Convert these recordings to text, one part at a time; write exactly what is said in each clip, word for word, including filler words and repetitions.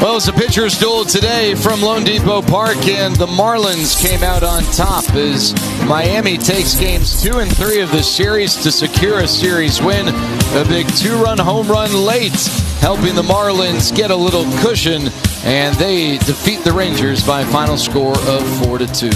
Well, it's a pitcher's duel today from Lone Depot Park, and the Marlins came out on top as Miami takes games two and three of the series to secure a series win. A big two-run home run late, helping the Marlins get a little cushion, and they defeat the Rangers by a final score of four to two.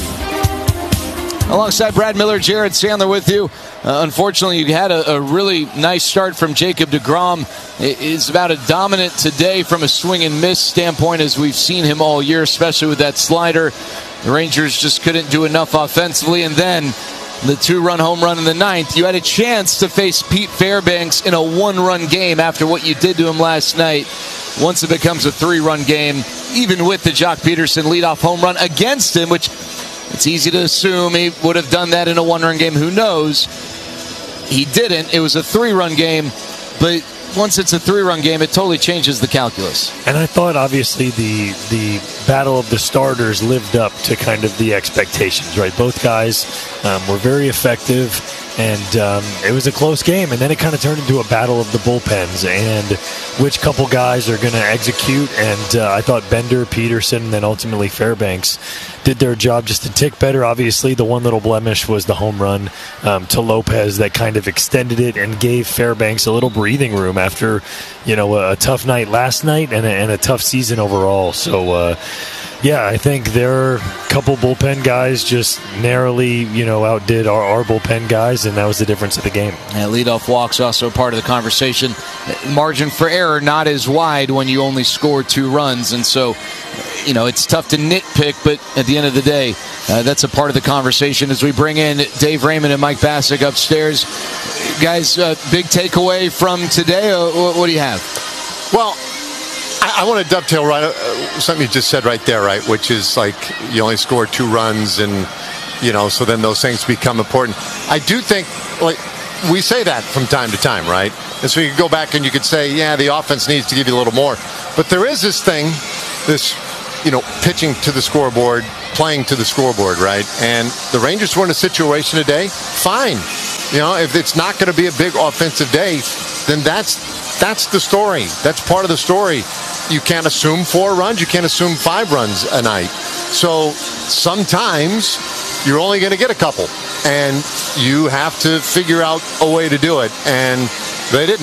Alongside Brad Miller, Jared Sandler with you. Uh, unfortunately, you had a, a really nice start from Jacob deGrom. It is about as dominant today from a swing and miss standpoint as we've seen him all year, especially with that slider. The Rangers just couldn't do enough offensively. And then the two-run home run in the ninth. You had a chance to face Pete Fairbanks in a one-run game after what you did to him last night. Once it becomes a three-run game, even with the Jock Peterson leadoff home run against him, which it's easy to assume he would have done that in a one-run game. Who knows? He didn't. It was a three-run game, but once it's a three-run game, it totally changes the calculus. And I thought, obviously, the the battle of the starters lived up to kind of the expectations, right? Both guys um, were very effective, and um, it was a close game. And then it kind of turned into a battle of the bullpens and which couple guys are going to execute. And uh, I thought Bender, Peterson, and then ultimately Fairbanks did their job just a tick better. Obviously, the one little blemish was the home run um, to Lopez that kind of extended it and gave Fairbanks a little breathing room after, you know, a, a tough night last night and a, and a tough season overall. So, uh, yeah, I think their couple bullpen guys just narrowly, you know, outdid our, our bullpen guys, and that was the difference of the game. Yeah, leadoff walks also part of the conversation. Margin for error not as wide when you only score two runs, and so, you know, it's tough to nitpick, but at the end of the day, uh, that's a part of the conversation as we bring in Dave Raymond and Mike Bassick upstairs. Guys, uh, big takeaway from today. Uh, what do you have? Well, I, I want to dovetail right uh, something you just said right there, right, which is like you only score two runs, and, you know, so then those things become important. I do think, like, we say that from time to time, right? And so you can go back and you could say, yeah, the offense needs to give you a little more. But there is this thing, this, you know, pitching to the scoreboard, playing to the scoreboard, right? And the Rangers were in a situation today, fine. You know, if it's not going to be a big offensive day, then that's that's the story. That's part of the story. You can't assume four runs. You can't assume five runs a night. So sometimes you're only going to get a couple, and you have to figure out a way to do it. And they didn't.